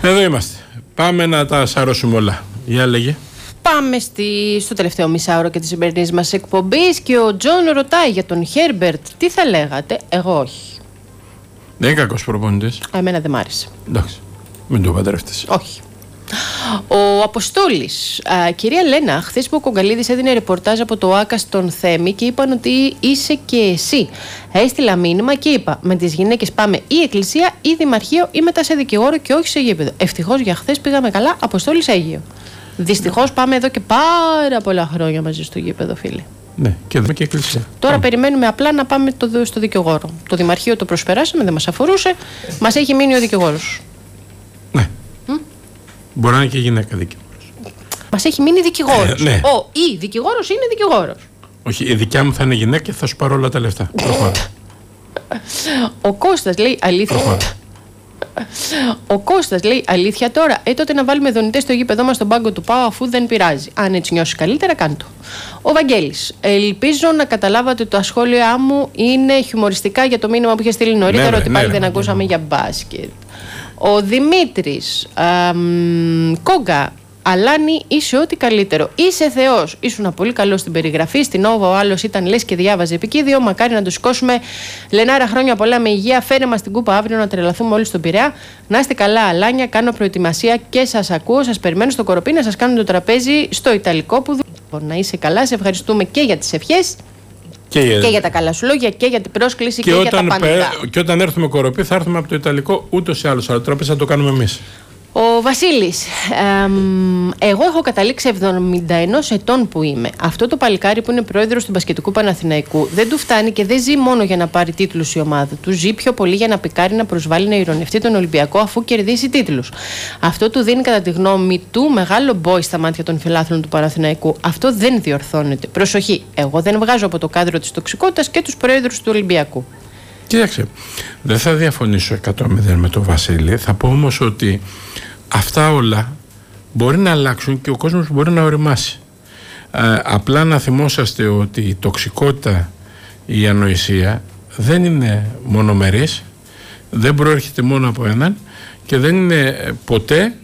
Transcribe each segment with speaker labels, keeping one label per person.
Speaker 1: Εδώ είμαστε. Πάμε να τα σαρώσουμε όλα. Για λέγε.
Speaker 2: Πάμε στο τελευταίο μισάωρο και της σημερινής μας εκπομπής και ο Τζον ρωτάει για τον Χέρμπερτ. Τι θα λέγατε? Εγώ όχι.
Speaker 1: Δεν είναι κακός προπονητής.
Speaker 2: Εμένα δεν μ' άρεσε.
Speaker 1: Εντάξει. Μην το παντρεύτες.
Speaker 2: Όχι. Ο Αποστόλης. Κυρία Λένα, χθες που ο Κογκαλίδης έδινε ρεπορτάζ από το ΆΚΑ στον Θέμη και είπαν ότι είσαι και εσύ. Έστειλα μήνυμα και είπα: με τις γυναίκες πάμε ή εκκλησία ή δημαρχείο ή μετά σε δικηγόρο και όχι σε γήπεδο. Ευτυχώς για χθες πήγαμε καλά. Αποστόλης Αίγυο. Δυστυχώς πάμε εδώ και πάρα πολλά χρόνια μαζί στο γήπεδο, φίλοι.
Speaker 1: Ναι, και εδώ και εκκλησία.
Speaker 2: Τώρα περιμένουμε απλά να πάμε στο δικηγόρο. Το δημαρχείο το προσπεράσαμε, δεν μας αφορούσε. Μας έχει μείνει ο δικηγόρος.
Speaker 1: Ναι. Μπορεί να είναι και γυναίκα δικηγόρος. Μας
Speaker 2: έχει μείνει δικηγόρος.
Speaker 1: Ναι.
Speaker 2: Ή δικηγόρος είναι δικηγόρος.
Speaker 1: Όχι, η δικιά μου θα είναι γυναίκα και θα σου πάρω όλα τα λεφτά.
Speaker 2: Ο Κώστας λέει αλήθεια. Ο Κώστας λέει αλήθεια τώρα. Τότε να βάλουμε δονητές στο γήπεδό μας στον πάγκο του ΠΑΟ, αφού δεν πειράζει. Αν έτσι νιώσει καλύτερα, κάνε το. Ο Βαγγέλης. Ελπίζω να καταλάβατε ότι τα σχόλιά μου είναι χιουμοριστικά για το μήνυμα που είχε στείλει νωρίτερα, ότι πάλι δεν ακούσαμε για μπάσκετ. Ο Δημήτρης. Κόγκα. Αλάνη, είσαι ό,τι καλύτερο. Είσαι Θεός. Ήσουν πολύ καλό στην περιγραφή. Στην Όβα ο άλλος ήταν λες και διάβαζε επικίδιο. Μακάρι να το σηκώσουμε. Λενάρα, χρόνια πολλά με υγεία. Φέρε μας την κούπα αύριο να τρελαθούμε όλοι στον Πειραιά. Να είστε καλά, Αλάνια. Κάνω προετοιμασία και σας ακούω. Σας περιμένω στο Κοροπή να σας κάνω το τραπέζι στο Ιταλικό που να είσαι καλά. Σε ευχαριστούμε και για τις ευχές. Και για τα καλά σου λόγια και για την πρόσκληση και για τα πάντα.
Speaker 1: Και όταν έρθουμε Κοροπή θα έρθουμε από το Ιταλικό ούτως ή άλλως. Αλλά τραπέζι θα το κάνουμε εμείς.
Speaker 2: Ο Βασίλης, εγώ έχω καταλήξει 71 ετών που είμαι. Αυτό το παλικάρι που είναι πρόεδρος του Μπασκετικού Παναθηναϊκού δεν του φτάνει και δεν ζει μόνο για να πάρει τίτλους η ομάδα του. Ζει πιο πολύ για να πικάρει, να προσβάλλει, να ειρωνευτεί τον Ολυμπιακό αφού κερδίσει τίτλους. Αυτό του δίνει κατά τη γνώμη του μεγάλο μπόι στα μάτια των φιλάθλων του Παναθηναϊκού. Αυτό δεν διορθώνεται. Προσοχή, εγώ δεν βγάζω από το κάδρο της τοξικότητας και τους πρόεδρους του Ολυμπιακού.
Speaker 1: Κοίταξε, δεν θα διαφωνήσω 100% με τον Βασίλη. Θα πω όμως ότι αυτά όλα μπορεί να αλλάξουν και ο κόσμος μπορεί να οριμάσει. Απλά να θυμόσαστε ότι η τοξικότητα, η ανοησία δεν είναι μονομερής, δεν προέρχεται μόνο από έναν και δεν είναι ποτέ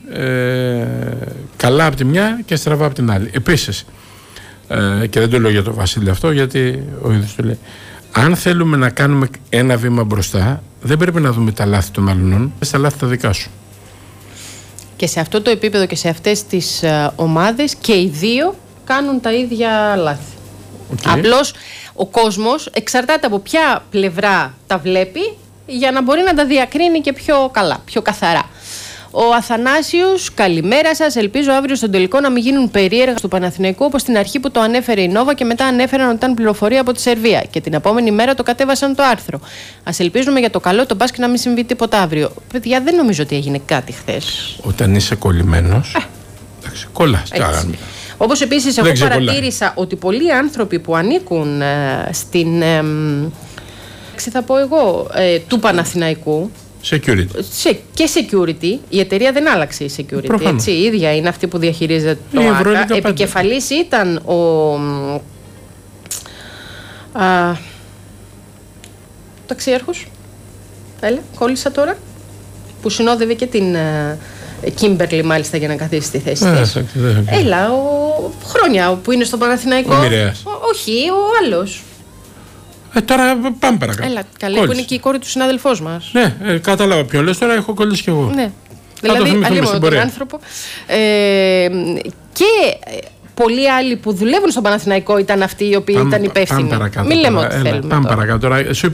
Speaker 1: καλά από τη μια και στραβά από την άλλη. Επίσης, και δεν το λέω για τον Βασίλη αυτό, γιατί ο ίδιος το λέει, αν θέλουμε να κάνουμε ένα βήμα μπροστά, δεν πρέπει να δούμε τα λάθη των άλλων, στα λάθη τα δικά σου.
Speaker 2: Και σε αυτό το επίπεδο και σε αυτές τις ομάδες και οι δύο κάνουν τα ίδια λάθη. Απλώς ο κόσμος εξαρτάται από ποια πλευρά τα βλέπει για να μπορεί να τα διακρίνει και πιο καλά, πιο καθαρά. Ο Αθανάσιος, καλημέρα σας. Ελπίζω αύριο στον τελικό να μην γίνουν περίεργα του Παναθηναϊκού όπως στην αρχή που το ανέφερε η Νόβα και μετά ανέφεραν ότι ήταν πληροφορία από τη Σερβία. Και την επόμενη μέρα το κατέβασαν το άρθρο. Ας ελπίζουμε για το καλό το μπάσκετ να μην συμβεί τίποτα αύριο. Παιδιά, δεν νομίζω ότι έγινε κάτι χθες.
Speaker 1: Όταν είσαι κολλημένος. Εντάξει, κολλάς.
Speaker 2: Όπως επίσης, εγώ παρατήρησα ότι πολλοί άνθρωποι που ανήκουν στην. Θα πω εγώ, του Παναθηναϊκού.
Speaker 1: Security.
Speaker 2: Και security. Η εταιρεία δεν άλλαξε η security. Έτσι, η ίδια είναι αυτή που διαχειρίζεται το ΆΚΑ. Επικεφαλής ήταν ο ταξιάρχος. Έλα, κόλλησα τώρα. Που συνόδευε και την Κίμπερλι μάλιστα για να καθίσει στη θέση της. Έλα, χρόνια που είναι στο Παναθηναϊκό. Όχι, ο άλλος.
Speaker 1: Τώρα πάμε παρακάτω.
Speaker 2: Έλα, καλή που είναι και η κόρη του συνάδελφός μας.
Speaker 1: Ναι, κατάλαβα ποιον λες, τώρα έχω κολλήσει κι εγώ.
Speaker 2: Ναι. Δηλαδή, αλλήμον τον άνθρωπο. Και πολλοί άλλοι που δουλεύουν στον Παναθηναϊκό ήταν αυτοί οι οποίοι ήταν υπεύθυνοι. Μην λέμε ό,τι θέλουμε.
Speaker 1: Πάμε παρακάτω.